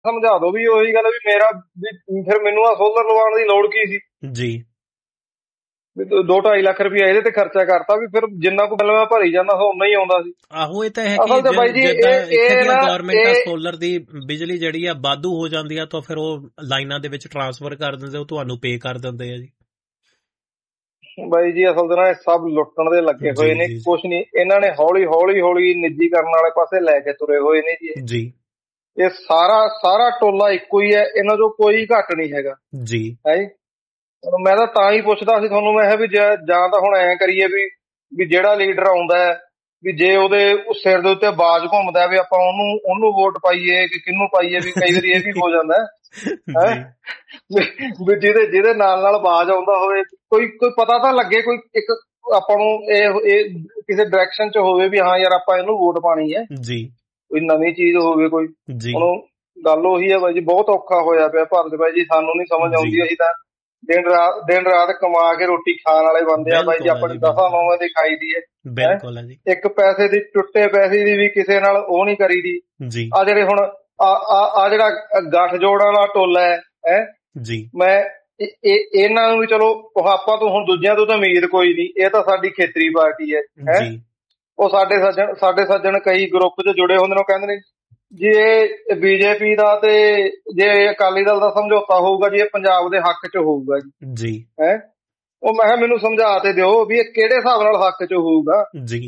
ਸਮਝਾ ਦੋ ਵੀ ਉਹੀ ਗੱਲ ਵੀ ਮੇਰਾ ਵੀ ਫਿਰ ਮੈਨੂੰ ਆ ਸੋਲਰ ਲਵਾਉਣ ਦੀ ਲੋੜ ਕੀ ਸੀ ਜੀ। ਵੀ 2-2.5 ਲੱਖ ਰੁਪਇਆ ਇਹਦੇ ਤੇ ਖਰਚਾ ਕਰਤਾ ਵੀ ਫਿਰ ਜਿੰਨਾ ਕੁ ਬਿੱਲ ਮੈਂ ਭਰੀ ਜਾਂਦਾ ਉਨਾ ਹੀ ਆਉਂਦਾ ਸੀ। ਆਹੋ, ਇਹ ਤਾਂ ਹੈ ਅਸਲ ਤੇ ਬਾਈ ਕਿ ਜੀ ਜਿੱਦਾਂ ਇੱਥੇ ਦੀਆਂ ਨਾ ਗੌਰਮੈਂਟਾਂ ਸੋਲਰ ਦੀ ਬਿਜਲੀ ਜਿਹੜੀ ਆ ਵਾਧੂ ਹੋ ਜਾਂਦੀ ਆ ਤਾਂ ਫਿਰ ਉਹ ਲਾਈਨਾਂ ਦੇ ਵਿੱਚ ਟਰਾਂਸਫਰ ਕਰ ਦਿੰਦੇ, ਉਹ ਤੁਹਾਨੂੰ ਪੇ ਕਰ ਦਿੰਦੇ ਆ ਜੀ। ਬਾਈ ਜੀ ਅਸਲ ਤੇ ਨਾ ਇਹ ਸਭ ਲੁੱਟਣ ਦੇ ਲੱਗੇ ਜੀ ਹੋਏ ਨੇ, ਜੀ ਕੁਛ ਨਹੀਂ ਇਹਨਾਂ ਨੇ ਹੌਲੀ ਹੌਲੀ ਹੌਲੀ ਨਿੱਜੀਕਰਨ ਵਾਲੇ ਪਾਸੇ ਲੈ ਕੇ ਤੁਰੇ ਹੋਏ ਨੇ ਜੀ। ਜੀ ਇਹ ਸਾਰਾ ਟੋਲਾ ਇੱਕੋ ਹੀ ਹੈ, ਇਹਨਾਂ ਚੋਂ ਕੋਈ ਘੱਟ ਨਹੀਂ ਹੈਗਾ ਜੀ। ਹੈ ਜੀ। ਮੈਂ ਤਾਂ ਹੀ ਪੁੱਛਦਾ ਸੀ ਤੁਹਾਨੂੰ, ਮੈਂ ਕਿਹਾ ਵੀ ਜਾਂ ਤਾਂ ਹੁਣ ਐਂ ਕਰੀਏ ਵੀ ਜਿਹੜਾ ਲੀਡਰ ਆਉਂਦਾ ਹੈ ਵੀ ਜੇ ਉਹਦੇ ਸਿਰ ਦੇ ਉੱਤੇ ਬਾਜ ਘੁੰਮਦਾ ਵੀ ਆਪਾਂ ਉਹਨੂੰ ਵੋਟ ਪਾਈਏ ਕਿ ਕਿਹਨੂੰ ਪਾਈਏ, ਵੀ ਕਈ ਵਾਰੀ ਇਹ ਵੀ ਹੋ ਜਾਂਦਾ ਹੈ ਵੀ ਜਿਹਦੇ ਨਾਲ ਬਾਜ ਆਉਂਦਾ ਹੋਵੇ, ਕੋਈ ਪਤਾ ਤਾਂ ਲੱਗੇ, ਕੋਈ ਇੱਕ ਆਪਾਂ ਨੂੰ ਇਹ ਕਿਸੇ ਡਾਇਰੈਕਸ਼ਨ ਚ ਹੋਵੇ ਵੀ ਹਾਂ ਯਾਰ ਆਪਾਂ ਇਹਨੂੰ ਵੋਟ ਪਾਣੀ ਹੈ ਜੀ। ਕੋਈ ਨਵੀਂ ਚੀਜ਼ ਹੋਵੇ ਕੋਈ। ਹੁਣ ਗੱਲ ਉਹੀ ਹੈ ਬਾਈ ਜੀ, ਬਹੁਤ ਔਖਾ ਹੋਇਆ ਪਿਆ ਭਾਰਤ ਬਾਈ ਜੀ, ਸਾਨੂੰ ਨੀ ਸਮਝ ਆਉਂਦੀ। ਅਸੀਂ ਤਾਂ ਦਿਨ ਰਾਤ ਕਮਾ ਕੇ ਰੋਟੀ ਖਾਣ ਵਾਲੇ ਬੰਦੇ ਆ ਬਾਈ ਜੀ, ਆਪਣੀ 10 ਦੀ ਖਾਈ ਦੀ ਹੈ। ਇੱਕ ਪੈਸੇ ਦੀ ਟੁੱਟੇ ਪੈਸੇ ਦੀ ਵੀ ਕਿਸੇ ਨਾਲ ਉਹ ਨੀ ਕਰੀ ਦੀ। ਆ ਜਿਹੜੇ ਹੁਣ ਆ ਜਿਹੜਾ ਗੱਠਜੋੜਾਂ ਵਾਲਾ ਟੋਲਾ ਹੈ ਜੀ, ਮੈਂ ਇਹਨਾਂ ਨੂੰ ਵੀ ਚਲੋ ਆਪਾਂ ਤੋਂ ਹੁਣ ਦੂਜਿਆਂ ਤੋਂ ਤਾਂ ਉਮੀਦ ਕੋਈ ਨਹੀਂ, ਇਹ ਤਾਂ ਸਾਡੀ ਖੇਤਰੀ ਪਾਰਟੀ ਹੈ। ਉਹ ਸਾਡੇ ਸੱਜਣ ਕਈ ਗਰੁੱਪ 'ਚ ਜੁੜੇ ਹੁੰਦੇ ਨੇ, ਉਹ ਕਹਿੰਦੇ ਨੇ ਜੇ ਬੀਜੇਪੀ ਦਾ ਤੇ ਜੇ ਅਕਾਲੀ ਦਲ ਦਾ ਸਮਝੌਤਾ ਹੋਊਗਾ ਜੀ, ਇਹ ਪੰਜਾਬ ਦੇ ਹੱਕ 'ਚ ਹੋਊਗਾ ਜੀ। ਹੈ ਉਹ ਮੈਂ ਕਿਹਾ ਮੈਨੂੰ ਸਮਝਾ ਤੇ ਦਿਓ ਵੀ ਇਹ ਕਿਹੜੇ ਹਿਸਾਬ ਨਾਲ ਹੱਕ 'ਚ ਹੋਊਗਾ ਜੀ।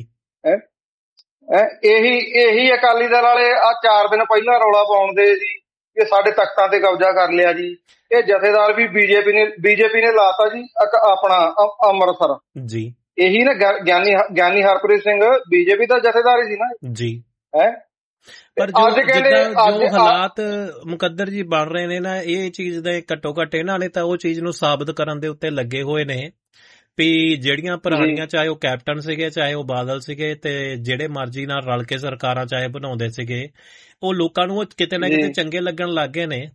ਇਹੀ ਅਕਾਲੀ ਦਲ ਵਾਲੇ ਆ 4 ਦਿਨ ਪਹਿਲਾਂ ਰੌਲਾ ਪਾਉਂਦੇ ਸੀ ਕਿ ਸਾਡੇ ਤਖਤਾਂ ਤੇ ਕਬਜ਼ਾ ਕਰ ਲਿਆ ਜੀ। ਇਹ ਜਥੇਦਾਰ ਵੀ ਬੀਜੇਪੀ ਨੇ ਲਾਤਾ ਜੀ ਆਪਣਾ ਅੰਮ੍ਰਿਤਸਰ ਜੀ। ਇਹੀ ਨਾ ਗਿਆਨੀ ਹਰਪ੍ਰੀਤ ਸਿੰਘ ਬੀਜੇਪੀ ਦਾ ਜਥੇਦਾਰ ਹੀ ਸੀ ਨਾ ਜੀ। ਪਰ ਜੋ ਹਾਲਾਤ ਮੁਕੱਦਰ ਜੀ ਬਣ ਰਹੇ ਨੇ ਨਾ, ਇਹ ਚੀਜ਼ ਦੇ ਘੱਟੋ ਘੱਟ ਇਹਨਾਂ ਨੇ ਤਾਂ ਉਹ ਚੀਜ਼ ਨੂੰ ਸਾਬਤ ਕਰਨ ਦੇ ਉੱਤੇ ਲੱਗੇ ਹੋਏ ਨੇ ਵੀ ਜਿਹੜੀਆਂ ਪੁਰਾਣੀਆਂ, ਚਾਹੇ ਉਹ ਕੈਪਟਨ ਸੀਗੇ ਚਾਹੇ ਉਹ ਬਾਦਲ ਸੀਗੇ, ਤੇ ਜਿਹੜੇ ਮਰਜ਼ੀ ਨਾਲ ਰਲ ਕੇ ਸਰਕਾਰਾਂ ਚਾਹੇ ਬਣਾਉਂਦੇ ਸੀਗੇ, ਉਹ ਲੋਕਾਂ ਨੂੰ ਕਿਤੇ ਨਾ ਕਿਤੇ ਚੰਗੇ ਲੱਗਣ ਲੱਗ ਗਏ ਨੇ।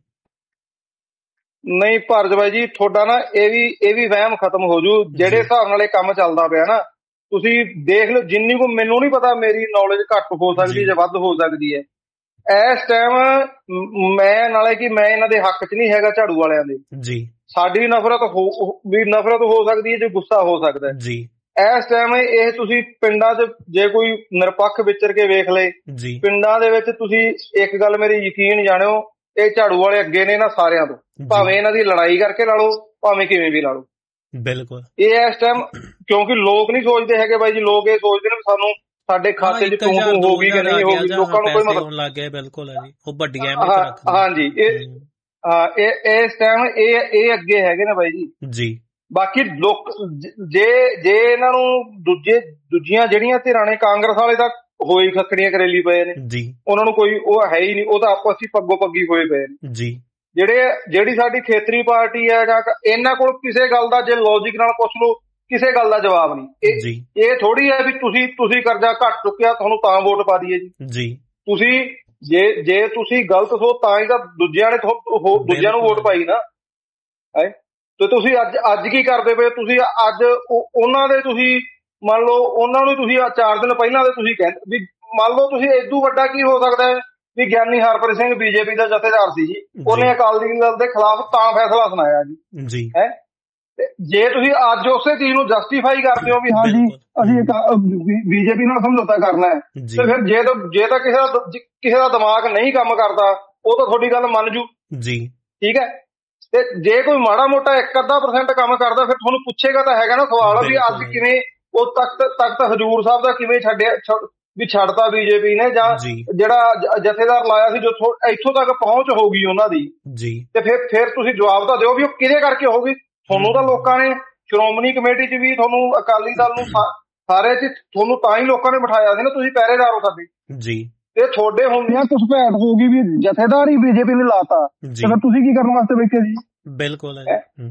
ਨਹੀਂ ਭਾਰਤ ਬਾਈ ਜੀ, ਤੁਹਾਡਾ ਨਾ ਇਹ ਵੀ ਵਹਿਮ ਖਤਮ ਹੋ ਜੂ। ਜਿਹੜੇ ਹਿਸਾਬ ਨਾਲ ਇਹ ਕੰਮ ਚੱਲਦਾ ਪਿਆ ਨਾ, ਤੁਸੀਂ ਦੇਖ ਲਓ, ਜਿੰਨੀ ਕੋ ਮੈਨੂੰ ਨਹੀਂ ਪਤਾ, ਮੇਰੀ ਨੌਲੇਜ ਘੱਟ ਹੋ ਸਕਦੀ ਜਾਂ ਵੱਧ ਹੋ ਸਕਦੀ ਹੈ ਇਸ ਟਾਈਮ। ਨਾਲੇ ਕਿ ਮੈਂ ਇਹਨਾਂ ਦੇ ਹੱਕ 'ਚ ਨਹੀਂ ਹੈਗਾ, ਝਾੜੂ ਵਾਲਿਆਂ ਦੇ ਜੀ। ਸਾਡੀ ਨਫ਼ਰਤ ਹੋ ਸਕਦੀ ਹੈ, ਜੇ ਗੁੱਸਾ ਹੋ ਸਕਦਾ ਜੀ। ਇਸ ਟਾਈਮ ਇਹ ਤੁਸੀਂ ਪਿੰਡਾਂ 'ਚ ਜੇ ਕੋਈ ਨਿਰਪੱਖ ਵਿਚਰ ਕੇ ਵੇਖ ਲਏ, ਪਿੰਡਾਂ ਦੇ ਵਿੱਚ ਤੁਸੀਂ ਇੱਕ ਗੱਲ ਮੇਰੀ ਯਕੀਨ ਜਾਣਿਓ, ਇਹ ਝਾੜੂ ਵਾਲੇ ਅੱਗੇ ਨੇ ਨਾ ਸਾਰਿਆਂ ਤੋਂ, ਭਾਵੇਂ ਇਹਨਾਂ ਦੀ ਲੜਾਈ ਕਰਕੇ ਲਾ ਲਓ, ਭਾਵੇਂ ਕਿਵੇਂ ਵੀ ਲਾ ਲਓ। ਬਿਲਕੁਲ ਇਹ ਇਸ ਟਾਈਮ, ਕਿਉਂਕਿ ਲੋਕ ਨਹੀਂ ਸੋਚਦੇ ਹੈਗੇ ਬਾਈ ਜੀ, ਲੋਕ ਇਹ ਸੋਚਦੇ ਨੇ ਸਾਨੂੰ ਸਾਡੇ ਖਾਤੇ 'ਚ ਤੂੰ ਹੋ ਗਈ ਕਿ ਨਹੀਂ ਹੋ ਗਈ, ਲੋਕਾਂ ਨੂੰ ਕੋਈ ਮਤਲਬ ਲੱਗ ਗਿਆ। ਬਿਲਕੁਲ ਹੈ ਜੀ, ਉਹ ਵੱਡੀਆਂ ਹਾਂਜੀ। ਇਸ ਟਾਈਮ ਇਹ ਅੱਗੇ ਹੈਗੇ ਨੇ ਬਾਈ ਜੀ। ਬਾਕੀ ਲੋਕ ਜੇ ਇਹਨਾਂ ਨੂੰ ਦੂਜੀਆਂ ਜਿਹੜੀਆਂ ਧਿਰਾਂ ਨੇ, ਕਾਂਗਰਸ ਵਾਲੇ ਤਾਂ ਹੋਈ ਖੱਖੜੀਆਂ ਕਰੇਲੀ ਪਏ ਨੇ ਜੀ, ਉਹਨਾਂ ਨੂੰ ਕੋਈ ਉਹ ਹੈ ਹੀ ਨਹੀਂ, ਉਹ ਤਾਂ ਆਪਸ ਵਿੱਚ ਪੱਗੋ ਪੱਗੀ ਹੋਏ ਪਏ ਨੇ ਜੀ। ਜਿਹੜੀ ਸਾਡੀ ਖੇਤਰੀ ਪਾਰਟੀ ਹੈ, ਜਾਂ ਇਹਨਾਂ ਕੋਲ ਕਿਸੇ ਗੱਲ ਦਾ ਜੇ ਲੌਜਿਕ ਨਾਲ ਪੁੱਛ ਲਓ, ਕਿਸੇ ਗੱਲ ਦਾ ਜਵਾਬ ਨਹੀਂ। ਇਹ ਥੋੜੀ ਹੈ ਵੀ ਤੁਸੀਂ ਕਰਜ਼ਾ ਘੱਟ ਚੁੱਕਿਆ, ਤੁਹਾਨੂੰ ਤਾਂ ਵੋਟ ਪਾ ਦਈਏ ਜੀ। ਤੁਸੀਂ ਜੇ ਤੁਸੀਂ ਗਲਤ ਹੋ ਤਾਂ ਹੀ ਤਾਂ ਦੂਜਿਆਂ ਨੂੰ ਵੋਟ ਪਾਈ ਨਾ। ਤੇ ਤੁਸੀਂ ਅੱਜ ਕੀ ਕਰਦੇ ਪਏ? ਤੁਸੀਂ ਅੱਜ ਉਹਨਾਂ ਦੇ ਤੁਸੀਂ ਮੰਨ ਲਓ, ਉਹਨਾਂ ਨੂੰ ਤੁਸੀਂ 4 ਦਿਨ ਪਹਿਲਾਂ ਦੇ ਤੁਸੀਂ ਕਹਿੰਦੇ ਵੀ, ਮੰਨ ਲਓ ਤੁਸੀਂ ਇਦੋਂ ਵੱਡਾ ਕੀ ਹੋ ਸਕਦਾ ਹੈ ਵੀ ਗਿਆਨੀ ਹਰਪ੍ਰੀਤ ਸਿੰਘ ਬੀਜੇਪੀ ਦਾ ਜਥੇਦਾਰ ਸੀ ਜੀ, ਉਹਨੇ ਅਕਾਲੀ ਦਲ ਦੇ ਖਿਲਾਫ ਤਾਂ ਫੈਸਲਾ ਸੁਣਾਇਆ ਜੀ। ਜੇ ਤੁਸੀਂ ਅੱਜ ਉਸੇ ਚੀਜ਼ ਨੂੰ ਜਸਟੀਫਾਈ ਕਰਦੇ ਹੋ ਵੀ ਹਾਂਜੀ ਅਸੀਂ ਬੀਜੇਪੀ ਨਾਲ ਸਮਝੌਤਾ ਕਰਨਾ ਹੈ, ਤੇ ਫਿਰ ਜੇ ਤਾਂ ਕਿਸੇ ਦਾ ਦਿਮਾਗ ਨਹੀਂ ਕੰਮ ਕਰਦਾ, ਉਹ ਤਾਂ ਤੁਹਾਡੀ ਗੱਲ ਮੰਨ ਜੂ ਜੀ, ਠੀਕ ਹੈ। ਤੇ ਜੇ ਕੋਈ ਮਾੜਾ ਮੋਟਾ 1-ਅੱਧਾ% ਕੰਮ ਕਰਦਾ, ਫਿਰ ਤੁਹਾਨੂੰ ਪੁੱਛੇਗਾ ਤਾਂ ਹੈਗਾ ਨਾ ਸਵਾਲ ਵੀ ਅੱਜ ਕਿਵੇਂ ਉਹ ਤਖਤ ਹਜ਼ੂਰ ਸਾਹਿਬ ਦਾ ਕਿਵੇਂ ਛੱਡਤਾ ਬੀਜੇਪੀ ਨੇ, ਜਾਂ ਜਿਹੜਾ ਜਥੇਦਾਰ ਲਾਇਆ ਸੀ, ਜੋ ਇੱਥੋਂ ਤੱਕ ਪਹੁੰਚ ਹੋ ਗਈ ਉਹਨਾਂ ਦੀ ਜੀ। ਤੇ ਫਿਰ ਤੁਸੀਂ ਜਵਾਬ ਤਾਂ ਦਿਓ ਵੀ ਉਹ ਕਿਹਦੇ ਕਰਕੇ ਹੋਊਗੀ। ਤੁਹਾਨੂੰ ਤਾਂ ਲੋਕਾਂ ਨੇ ਸ਼੍ਰੋਮਣੀ ਕਮੇਟੀ 'ਚ ਵੀ, ਤੁਹਾਨੂੰ ਅਕਾਲੀ ਦਲ ਨੂੰ ਸਾਰੇ 'ਚ ਤੁਹਾਨੂੰ ਤਾਂ ਹੀ ਲੋਕਾਂ ਨੇ ਬਿਠਾਇਆ ਸੀ ਨਾ, ਤੁਸੀਂ ਪਹਿਰੇਦਾਰ ਹੋ ਸਾਡੇ ਜੀ। ਤੇ ਤੁਹਾਡੇ ਹੁੰਦਿਆਂ ਘੁਸਪੈਠ ਹੋ ਗਈ ਵੀ ਜਥੇਦਾਰ ਹੀ ਬੀਜੇਪੀ ਨੇ ਲਾਤਾ, ਤੇ ਫਿਰ ਤੁਸੀਂ ਕੀ ਕਰਨ ਵਾਸਤੇ ਬੈਠੇ ਜੀ। ਬਿਲਕੁਲ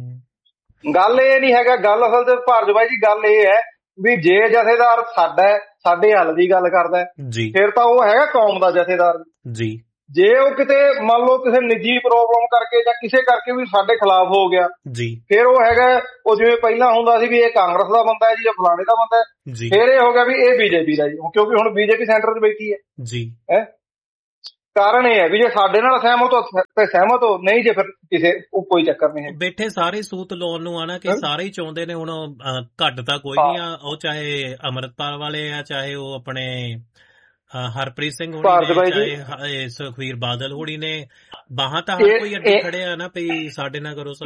ਗੱਲ ਇਹ ਨਹੀਂ ਹੈਗਾ, ਗੱਲ ਅਸਲ ਤੇ ਭਾਰਤ ਬਾਈ ਜੀ ਗੱਲ ਇਹ ਹੈ ਵੀ ਜੇ ਜਥੇਦਾਰ ਸਾਡੇ ਹੱਲ ਦੀ ਗੱਲ ਕਰਦਾ ਫਿਰ ਤਾਂ ਉਹ ਹੈਗਾ ਕੌਮ ਦਾ ਜਥੇਦਾਰ ਜੀ। ਜੇ ਉਹ ਕਿਤੇ ਮੰਨ ਲਓ ਕਿਸੇ ਨਿੱਜੀ ਪ੍ਰੋਬਲਮ ਕਰਕੇ ਜਾਂ ਕਿਸੇ ਕਰਕੇ ਵੀ ਸਾਡੇ ਖਿਲਾਫ ਹੋ ਗਿਆ ਜੀ, ਫਿਰ ਉਹ ਹੈਗਾ, ਉਹ ਜਿਵੇਂ ਪਹਿਲਾਂ ਹੁੰਦਾ ਸੀ ਵੀ ਇਹ ਕਾਂਗਰਸ ਦਾ ਬੰਦਾ ਹੈ ਜੀ ਜਾਂ ਫਲਾਣੇ ਦਾ ਬੰਦਾ ਹੈ, ਫਿਰ ਇਹ ਹੋ ਗਿਆ ਵੀ ਇਹ ਬੀਜੇਪੀ ਦਾ ਜੀ, ਕਿਉਂਕਿ ਹੁਣ ਬੀਜੇਪੀ ਸੈਂਟਰ 'ਚ ਬੈਠੀ ਹੈ ਜੀ। ਕਾਰਨ ਇਹ ਹੈ ਵੀ ਜੇ ਸਾਡੇ ਨਾਲ ਸਹਿਮਤ ਹੋ ਤੇ ਸਹਿਮਤ ਹੋ, ਨਹੀਂ ਜੇ ਫਿਰ ਕਿਸੇ ਕੋਈ ਚੱਕਰ ਨਹੀਂ ਹੈ। ਬੈਠੇ ਸਾਰੇ ਸੂਤ ਲਾਉਣ ਨੂੰ ਆਣਾ ਕਿ ਸਾਰੇ ਹੀ ਚਾਹੁੰਦੇ ਨੇ ਹੁਣ ਘੱਟ ਤਾਂ ਕੋਈ ਨਹੀਂ ਆ, ਉਹ ਚਾਹੇ ਅੰਮ੍ਰਿਤਪਾਲ ਵਾਲੇ ਆ, ਚਾਹੇ ਉਹ ਆਪਣੇ ਹਰਪ੍ਰੀਤ ਸਿੰਘ ਹੋਣੀ ਨੇ, ਚਾਹੇ ਸੁਖਬੀਰ ਬਾਦਲ ਹੋਣੀ ਨੇ, ਬਾਹਾਂ ਤਾਂ ਹਰ ਕੋਈ ਅੱਗੇ ਖੜਿਆ ਨਾ ਵੀ ਸਾਡੇ ਨਾਲ ਕਰੋ।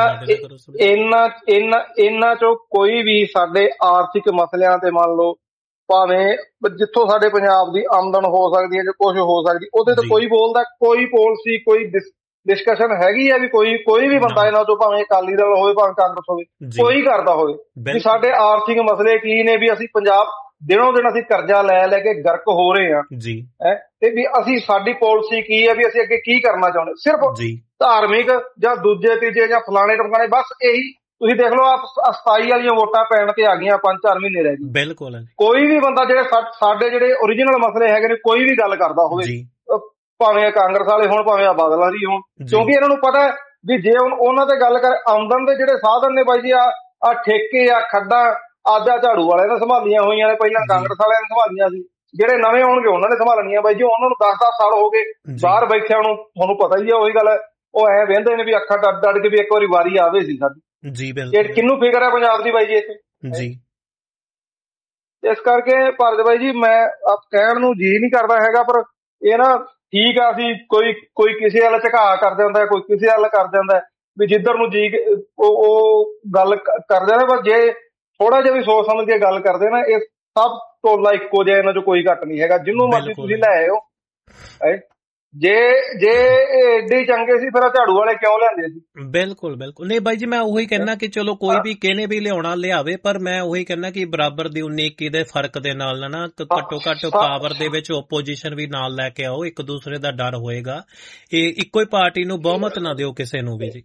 ਇਹਨਾਂ ਚੋਂ ਕੋਈ ਵੀ ਸਾਡੇ ਆਰਥਿਕ ਮਸਲਿਆਂ ਤੇ ਮੰਨ ਲਓ ਭਾਵੇਂ ਜਿੱਥੋਂ ਸਾਡੇ ਪੰਜਾਬ ਦੀ ਆਮਦਨ ਹੋ ਸਕਦੀ ਹੈ ਜਾਂ ਕੁਛ ਹੋ ਸਕਦੀ, ਉਹਦੇ ਤੇ ਕੋਈ ਬੋਲਦਾ, ਕੋਈ ਪਾਲਿਸੀ, ਕੋਈ ਡਿਸਕਸ਼ਨ ਹੈਗੀ ਹੈ ਵੀ ਕੋਈ ਵੀ ਬੰਦਾ ਇਹਨਾਂ ਤੋਂ ਭਾਵੇਂ ਅਕਾਲੀ ਦਲ ਹੋਵੇ ਭਾਵੇਂ ਕਾਂਗਰਸ ਹੋਵੇ, ਕੋਈ ਕਰਦਾ ਹੋਵੇ ਵੀ ਸਾਡੇ ਆਰਥਿਕ ਮਸਲੇ ਕੀ ਨੇ, ਵੀ ਅਸੀਂ ਪੰਜਾਬ ਦਿਨੋਂ ਦਿਨ ਅਸੀਂ ਕਰਜ਼ਾ ਲੈ ਕੇ ਗਰਕ ਹੋ ਰਹੇ ਹਾਂ ਤੇ ਵੀ ਅਸੀਂ ਸਾਡੀ ਪਾਲਿਸੀ ਕੀ ਹੈ, ਵੀ ਅਸੀਂ ਅੱਗੇ ਕੀ ਕਰਨਾ ਚਾਹੁੰਦੇ। ਸਿਰਫ ਧਾਰਮਿਕ ਜਾਂ ਦੂਜੇ ਤੀਜੇ ਜਾਂ ਫਲਾਣੇ ਟਮਕਾਣੇ, ਬਸ ਇਹੀ ਤੁਸੀਂ ਦੇਖ ਲਓ 27 ਵਾਲੀਆਂ ਵੋਟਾਂ ਪੈਣ ਤੇ ਆ ਗਈਆਂ, 5-4 ਮਹੀਨੇ ਰਹਿ ਗਏ। ਬਿਲਕੁਲ ਕੋਈ ਵੀ ਬੰਦਾ ਜਿਹੜੇ ਸਾਡੇ ਜਿਹੜੇ ਓਰੀਜਨਲ ਮਸਲੇ ਹੈਗੇ ਨੇ, ਕੋਈ ਵੀ ਗੱਲ ਕਰਦਾ ਹੋਵੇ, ਭਾਵੇਂ ਕਾਂਗਰਸ ਵਾਲੇ ਹੋਣ ਭਾਵੇਂ ਬਾਦਲ ਜੀ ਹੋਣ, ਕਿਉਂਕਿ ਇਹਨਾਂ ਨੂੰ ਪਤਾ ਵੀ ਜੇ ਉਹਨਾਂ ਤੇ ਗੱਲ ਕਰ ਆਮਦਨ ਦੇ ਜਿਹੜੇ ਸਾਧਨ ਨੇ ਬਾਈ ਜੀ, ਆ ਠੇਕੇ ਆ ਖੱਡਾਂ ਅੱਜ ਝਾੜੂ ਵਾਲਿਆਂ ਨੇ ਸੰਭਾਲੀਆਂ ਹੋਈਆਂ ਨੇ, ਪਹਿਲਾਂ ਕਾਂਗਰਸ ਵਾਲਿਆਂ ਨੇ ਸੰਭਾਲੀਆਂ ਸੀ, ਜਿਹੜੇ ਨਵੇਂ ਆਉਣਗੇ ਉਹਨਾਂ ਨੇ ਸੰਭਾਲਣੀਆਂ ਬਾਈ ਜੀ। ਉਹਨਾਂ ਨੂੰ 10-10 ਸਾਲ ਹੋ ਗਏ ਬਾਹਰ ਬੈਠਿਆਂ ਨੂੰ, ਤੁਹਾਨੂੰ ਪਤਾ ਹੀ ਆ ਉਹੀ ਗੱਲ ਹੈ, ਉਹ ਐ ਵਹਿੰਦੇ ਨੇ ਵੀ ਅੱਖਾਂ ਡੱਡ ਕੇ ਵੀ ਇੱਕ ਵਾਰੀ ਵਾਰੀ ਆਵੇ ਸੀ ਸਾਡੀ। ਕਿਹਨੂੰ ਫਿਕਰ ਹੈ ਪੰਜਾਬ ਦੀ ਬਾਈ ਜੀ ਇੱਥੇ? ਇਸ ਕਰਕੇ ਭਾਰਤ ਬਾਈ ਜੀ ਮੈਂ ਕਹਿਣ ਨੂੰ ਜੀ ਨਹੀਂ ਕਰਦਾ ਹੈਗਾ, ਪਰ ਇਹ ਨਾ ਠੀਕ ਆ, ਅਸੀਂ ਕੋਈ ਕਿਸੇ ਵੱਲ ਝੁਕਾ ਕਰ ਜਾਂਦਾ, ਕੋਈ ਕਿਸੇ ਵੱਲ ਕਰ ਜਾਂਦਾ, ਵੀ ਜਿੱਧਰ ਨੂੰ ਜੀ ਉਹ ਗੱਲ ਕਰ ਜਾਂਦਾ। ਪਰ ਜੇ ਥੋੜਾ ਜਿਹਾ ਵੀ ਸੋਚ ਸਮਝ ਕੇ ਗੱਲ ਕਰਦੇ ਨਾ, ਇਹ ਸਭ ਟੋਲਾ ਇੱਕੋ ਜਿਹਾ, ਇਹਨਾਂ ਚੋਂ ਕੋਈ ਘੱਟ ਨਹੀਂ ਹੈਗਾ, ਜਿਹਨੂੰ ਮਰਜ਼ੀ ਤੁਸੀਂ ਲੈ ਆਇਓ। ਜੇ ਏਡੇ ਚੰਗੇ ਸੀ ਫਿਰ ਝਾੜੂ ਵਾਲੇ ਕਿਉਂ ਲਿਆਂਦੇ ਸੀ? ਬਿਲਕੁਲ ਨਹੀਂ ਬਾਈ ਜੀ, ਮੈਂ ਉਹੀ ਕਹਿਣਾ ਕਿ ਚਲੋ ਕੋਈ ਵੀ ਕਿਹਨੇ ਵੀ ਲਿਆਵੇ, ਪਰ ਮੈਂ ਉਹੀ ਕਹਿਣਾ ਕਿ ਬਰਾਬਰ ਦੀ 19-21 ਦੇ ਫਰਕ ਦੇ ਨਾਲ ਨਾ ਘੱਟੋ ਘੱਟ ਪਾਵਰ ਦੇ ਵਿੱਚ ਓਪੋਜੀਸ਼ਨ ਵੀ ਨਾਲ ਲੈ ਕੇ ਆਓ, ਇੱਕ ਦੂਸਰੇ ਦਾ ਡਰ ਹੋਏਗਾ। ਇਹ ਇੱਕੋ ਹੀ ਪਾਰਟੀ ਨੂੰ ਬਹੁਮਤ ਨਾ ਦਿਓ ਕਿਸੇ ਨੂੰ ਵੀ ਜੀ।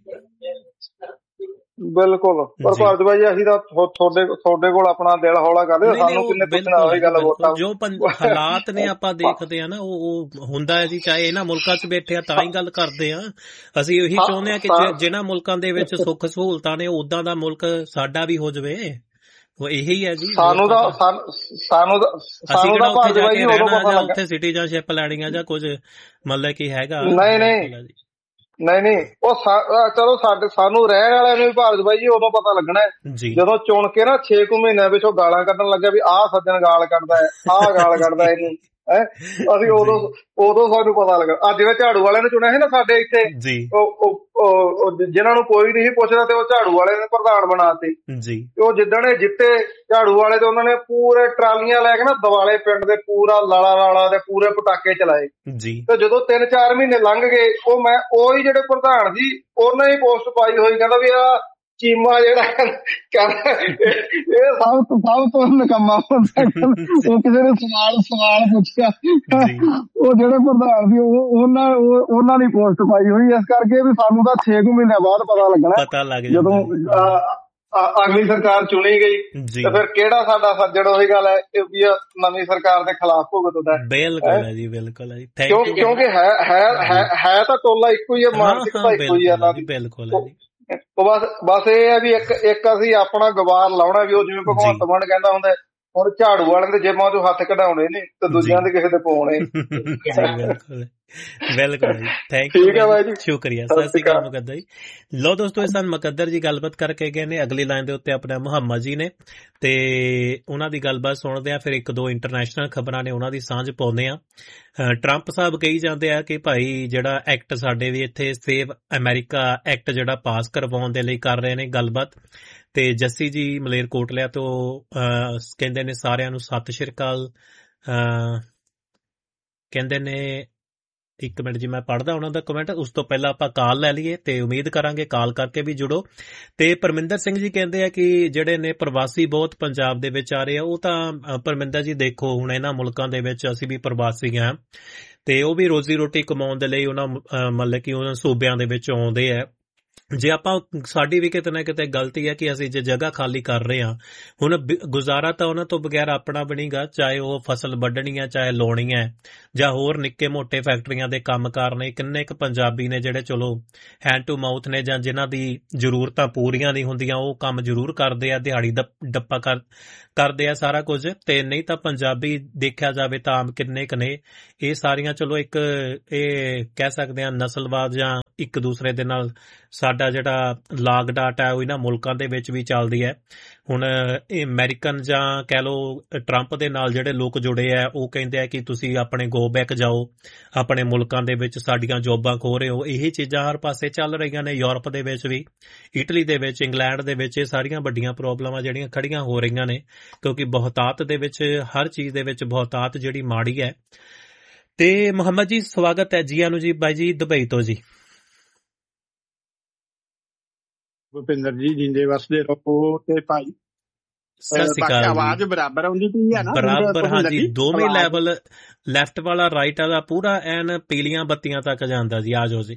ਬਿਲਕੁਲ, ਪਰ ਭਾਰਤ ਬਾਈ ਜੀ ਅਸੀਂ ਤਾਂ ਤੁਹਾਡੇ ਕੋਲ ਆਪਣਾ ਦਿਲ ਹੌਲਾ ਕਰਦੇ, ਸਾਨੂੰ ਕਿੰਨੇ ਪੁੱਛਣਾ ਉਹੀ ਗੱਲ। ਜੋ ਹਾਲਾਤ ਨੇ ਆਪਾਂ ਦੇਖਦੇ ਆ ਨਾ, ਉਹ ਹੁੰਦਾ ਹੈ ਜੀ, ਚਾਹੇ ਇਹਨਾਂ ਮੁਲਕਾਂ 'ਚ ਬੈਠੇ ਆ ਤਾਂ ਹੀ ਗੱਲ ਕਰਦੇ ਆ। ਅਸੀਂ ਇਹੀ ਚਾਹੁੰਦੇ ਆ ਕਿ ਜਿਹਨਾਂ ਮੁਲਕਾਂ ਦੇ ਵਿੱਚ ਸੁੱਖ ਸਹੂਲਤਾਂ ਨੇ ਉਦਾਂ ਦਾ ਮੁਲਕ ਸਾਡਾ ਵੀ ਹੋ ਜਾਵੇ। ਉਹ ਇਹੀ ਹੈ ਜੀ, ਸਾਨੂੰ ਤਾਂ ਅਸੀਂ ਕਿਹੜਾ ਉੱਥੇ ਜਾ ਕੇ ਰਹਿਣਾ ਜਾਂ ਉੱਥੇ ਸਿਟੀਜ਼ਨਸ਼ਿਪ ਲੈਣੀ ਆ ਜਾਂ ਕੁਝ ਮਤਲਬ ਕੀ ਹੈਗਾ। ਨਹੀਂ ਉਹ ਚਲੋ ਸਾਨੂੰ ਰਹਿਣ ਵਾਲਿਆਂ ਨੂੰ ਵੀ ਭਾਰਤ ਬਾਈ ਜੀ ਉਦੋਂ ਪਤਾ ਲੱਗਣਾ ਜਦੋਂ ਚੁਣ ਕੇ ਨਾ 6 ਮਹੀਨਿਆਂ ਪਿੱਛੋਂ ਗਾਲਾਂ ਕੱਢਣ ਲੱਗਿਆ ਵੀ ਆਹ ਸੱਜਣ ਗਾਲ ਕੱਢਦਾ ਹੈ, ਆਹ ਗਾਲ ਕੱਢਦਾ ਇਹਨੂੰ, ਅਸੀਂ ਉਦੋਂ ਸਾਨੂੰ ਪਤਾ ਲੱਗਾ। ਅੱਜ ਜਿਵੇਂ ਝਾੜੂ ਵਾਲਿਆਂ ਨੇ ਚੁਣਿਆ ਸੀ ਨਾ ਸਾਡੇ ਇੱਥੇ, ਜਿਹਨਾਂ ਨੂੰ ਕੋਈ ਨਹੀਂ ਪੁੱਛਦਾ ਤੇ ਉਹ ਝਾੜੂ ਵਾਲੇ ਨੇ ਪ੍ਰਧਾਨ ਬਣਾਤੇ। ਉਹ ਜਿੱਦਣ ਇਹ ਜਿੱਤੇ ਝਾੜੂ ਵਾਲੇ ਤੇ ਉਹਨਾਂ ਨੇ ਪੂਰੇ ਟਰਾਲੀਆਂ ਲੈ ਕੇ ਨਾ ਦਿਵਾਲੇ ਪਿੰਡ ਦੇ ਪੂਰਾ ਲਾਲਾ ਤੇ ਪੂਰੇ ਪਟਾਕੇ ਚਲਾਏ। ਤੇ ਜਦੋਂ 3-4 ਮਹੀਨੇ ਲੰਘ ਗਏ, ਉਹੀ ਜਿਹੜੇ ਪ੍ਰਧਾਨ ਸੀ ਉਹਨਾਂ ਹੀ ਪੋਸਟ ਪਾਈ ਹੋਈ, ਕਹਿੰਦਾ ਵੀ ਆ ਚੀਮਾ ਜਿਹੜਾ ਕਹਿੰਦਾ ਇਹ ਸਭ ਤੋਂ ਨਿਕੰਮਾ ਹੁੰਦਾ। ਉਹ ਕਿਸੇ ਨੇ ਸਵਾਲ ਪੁੱਛਿਆ, ਉਹ ਜਿਹੜੇ ਪ੍ਰਧਾਨ ਸੀ ਉਹਨਾਂ ਨੇ ਪੋਸਟ ਪਾਈ ਹੋਈ। ਇਸ ਕਰਕੇ ਵੀ ਸਾਨੂੰ ਤਾਂ 6 ਮਹੀਨੇ ਬਾਅਦ ਪਤਾ ਲੱਗਣਾ ਜਦੋਂ ਅਗਲੀ ਸਰਕਾਰ ਚੁਣੀ ਗਈ ਤੇ ਫਿਰ ਕਿਹੜਾ ਸਾਡਾ ਸੱਜਣ। ਉਹੀ ਗੱਲ ਹੈ ਵੀ ਨਵੀਂ ਸਰਕਾਰ ਦੇ ਖਿਲਾਫ ਭੁਗਤਦਾ। ਬਿਲਕੁਲ ਹੈ ਜੀ, ਬਿਲਕੁਲ ਹੈ, ਕਿਉਂਕਿ ਹੈ ਤਾਂ ਟੋਲਾ ਇੱਕੋ ਹੀ ਹੈ, ਮਾਨਸਿਕਤਾ ਇੱਕੋ ਹੀ ਹੈ। ਬਿਲਕੁਲ ਹੈ ਜੀ। ਬਸ ਇਹ ਹੈ ਵੀ ਇੱਕ ਅਸੀਂ ਆਪਣਾ ਗਵਾਰ ਲਾਉਣਾ, ਵੀ ਉਹ ਜਿਵੇਂ ਭਗਵੰਤ ਮਾਨ ਕਹਿੰਦਾ ਹੁੰਦਾ, ਹੁਣ ਝਾੜੂ ਵਾਲਿਆਂ ਦੇ ਜੇਬਾਂ ਚੋਂ ਹੱਥ ਕਢਾਉਣੇ ਨੇ ਤੇ ਦੂਜਿਆਂ ਦੇ ਕਿਸੇ ਦੇ ਪਾਉਣੇ। ਬਿਲਕੁਲ ਜੀ, ਥੈਂਕ ਯੂ, ਸ਼ੁਕਰੀਆ, ਸਤਿ ਸ਼੍ਰੀ ਅਕਾਲ ਮੁਕੱਦਰ ਜੀ। ਲੋ ਦੋਸਤੋ, ਇਸ ਮੁਕੱਦਰ ਜੀ ਗੱਲਬਾਤ ਕਰਕੇ ਗਏ ਨੇ। ਅਗਲੀ ਲਾਈਨ ਦੇ ਉੱਤੇ ਆਪਣਾ ਮੁਹੰਮਦ ਜੀ ਨੇ ਤੇ ਉਹਨਾਂ ਦੀ ਗੱਲਬਾਤ ਸੁਣਦੇ ਆ, ਫਿਰ 1-2 ਇੰਟਰਨੈਸ਼ਨਲ ਖਬਰਾਂ ਨੇ ਉਹਨਾਂ ਦੀ ਸਾਂਝ ਪਾਉਂਦੇ ਆ। ਟਰੰਪ ਸਾਹਿਬ ਕਹੀ ਜਾਂਦੇ ਆ ਕਿ ਭਾਈ ਜਿਹੜਾ ਐਕਟ ਸਾਡੇ ਵੀ ਇੱਥੇ ਸੇਵ ਅਮਰੀਕਾ ਐਕਟ ਜਿਹੜਾ ਪਾਸ ਕਰਵਾਉਣ ਦੇ ਲਈ ਕਰ ਰਹੇ ਨੇ ਗੱਲਬਾਤ। ਤੇ ਜੱਸੀ ਜੀ ਮਲੇਰਕੋਟਲਾ ਤੋਂ ਕਹਿੰਦੇ ਨੇ ਸਾਰਿਆਂ ਨੂੰ ਸਤਿ ਸ਼੍ਰੀ ਅਕਾਲ। ਕਹਿੰਦੇ ਨੇ, ਇੱਕ ਮਿੰਟ ਜੀ, ਮੈਂ ਪੜ੍ਹਦਾ ਉਹਨਾਂ ਦਾ ਕਮੈਂਟ, ਉਸ ਤੋਂ ਪਹਿਲਾਂ ਆਪਾਂ ਕਾਲ ਲੈ ਲਈਏ ਤੇ ਉਮੀਦ ਕਰਾਂਗੇ ਕਾਲ ਕਰਕੇ ਵੀ ਜੁੜੋ। ਤੇ ਪਰਮਿੰਦਰ ਸਿੰਘ ਜੀ ਕਹਿੰਦੇ ਆ ਕਿ ਜਿਹੜੇ ਨੇ ਪ੍ਰਵਾਸੀ ਬਹੁਤ ਪੰਜਾਬ ਦੇ ਵਿੱਚ ਆ ਰਹੇ ਆ। ਉਹ ਤਾਂ ਪਰਮਿੰਦਰ ਜੀ ਦੇਖੋ, ਹੁਣ ਇਹਨਾਂ ਮੁਲਕਾਂ ਦੇ ਵਿੱਚ ਅਸੀਂ ਵੀ ਪ੍ਰਵਾਸੀ ਹਾਂ ਤੇ ਉਹ ਵੀ ਰੋਜ਼ੀ ਰੋਟੀ ਕਮਾਉਣ ਦੇ ਲਈ ਉਹਨਾਂ ਮਤਲਬ ਕਿ ਉਹਨਾਂ ਸੂਬਿਆਂ ਦੇ ਵਿੱਚ ਆਉਂਦੇ ਆ ਜੇ ਆਪਾਂ ਸਾਡੀ ਵੀ ਕਿਤੇ ਨਾ ਕਿਤੇ ਗਲਤੀ ਹੈ ਕਿ ਅਸੀਂ ਜੇ ਜਗ੍ਹਾ ਖਾਲੀ ਕਰ ਰਹੇ ਹਾਂ, ਹੁਣ ਗੁਜ਼ਾਰਾ ਤਾਂ ਉਹਨਾਂ ਤੋਂ ਬਗੈਰ ਆਪਣਾ ਬਣੇਗਾ, ਚਾਹੇ ਉਹ ਫਸਲ ਵੱਢਣੀ ਹੈ, ਚਾਹੇ ਲਾਉਣੀ ਹੈ, ਜਾਂ ਹੋਰ ਨਿੱਕੇ ਮੋਟੇ ਫੈਕਟਰੀਆਂ ਦੇ ਕੰਮਕਾਰ ਨੇ। ਕਿੰਨੇ ਕੁ ਪੰਜਾਬੀ ਨੇ ਜਿਹੜੇ ਚਲੋ ਹੈਂਡ ਟੂ ਮਾਊਥ ਨੇ, ਜਾਂ ਜਿਨ੍ਹਾਂ ਦੀ ਜ਼ਰੂਰਤਾਂ ਪੂਰੀਆਂ ਨਹੀਂ ਹੁੰਦੀਆਂ, ਉਹ ਕੰਮ ਜ਼ਰੂਰ ਕਰਦੇ ਆ, ਦਿਹਾੜੀ ਡੱਪਾ ਕਰਦੇ ਆ ਸਾਰਾ ਕੁਝ। ਤੇ ਨਹੀਂ ਤਾਂ ਪੰਜਾਬੀ ਦੇਖਿਆ ਜਾਵੇ ਤਾਂ ਆਮ ਕਿੰਨੇ ਕੁ ਨੇ। ਇਹ ਸਾਰੀਆਂ ਚਲੋ ਇੱਕ ਇਹ ਕਹਿ ਸਕਦੇ ਆ ਨਸਲਵਾਦ, ਜਾਂ ਇੱਕ ਦੂਸਰੇ ਦੇ ਨਾਲ ਸਾਡਾ ਜਿਹੜਾ ਲਾਗ ਡਾਟ ਹੈ ਉਹ ਇਹਨਾਂ ਮੁਲਕਾਂ ਦੇ ਵਿੱਚ ਵੀ ਚੱਲਦੀ ਹੈ। ਹੁਣ ਇਹ ਅਮਰੀਕਨ ਜਾਂ ਕਹਿ ਲਓ ਟਰੰਪ ਦੇ ਨਾਲ ਜਿਹੜੇ ਲੋਕ ਜੁੜੇ ਆ, ਉਹ ਕਹਿੰਦੇ ਆ ਕਿ ਤੁਸੀਂ ਆਪਣੇ ਗੋ ਬੈਕ ਜਾਓ, ਆਪਣੇ ਮੁਲਕਾਂ ਦੇ ਵਿੱਚ ਸਾਡੀਆਂ ਜੋਬਾਂ ਖੋ ਰਹੇ ਹੋ। ਇਹ ਚੀਜ਼ਾਂ ਹਰ ਪਾਸੇ ਚੱਲ ਰਹੀਆਂ ਨੇ, ਯੂਰਪ ਦੇ ਵਿੱਚ ਵੀ, ਇਟਲੀ ਦੇ ਵਿੱਚ, ਇੰਗਲੈਂਡ ਦੇ ਵਿੱਚ। ਇਹ ਸਾਰੀਆਂ ਵੱਡੀਆਂ ਪ੍ਰੋਬਲਮਾਂ ਜਿਹੜੀਆਂ ਖੜੀਆਂ ਹੋ ਰਹੀਆਂ ਨੇ, ਕਿਉਂਕਿ ਬਹੁਤਾਤ ਦੇ ਵਿੱਚ, ਹਰ ਚੀਜ਼ ਦੇ ਵਿੱਚ ਬਹੁਤਾਤ ਜਿਹੜੀ ਮਾੜੀ ਹੈ। ਤੇ ਮੁਹੰਮਦ ਜੀ ਸਵਾਗਤ ਹੈ, ਜੀਆਂ ਨੂੰ ਜੀ, ਬਾਈ ਜੀ ਦੁਬਈ ਤੋਂ ਜੀ। ਭੁਪਿੰਦਰ ਜੀ ਜਿੰਦੇ ਵਸਦੇ ਰਹੋ। ਤੇ ਭਾਈ ਸਤਿ ਸ਼੍ਰੀ ਅਕਾਲ। ਆਵਾਜ਼ ਬਰਾਬਰ ਆਉਂਦੀ ਪਈ ਹੈ ਨਾ? ਬਰਾਬਰ, ਹਾਂਜੀ, ਦੋਵੇਂ ਲੈਵਲ, ਲੈਫਟ ਵਾਲਾ ਰਾਈਟ ਵਾਲਾ ਪੂਰਾ ਐਨ ਪੀਲੀਆਂ ਬੱਤੀਆਂ ਤੱਕ ਜਾਂਦਾ ਜੀ। ਆ ਜਾਓ ਜੀ।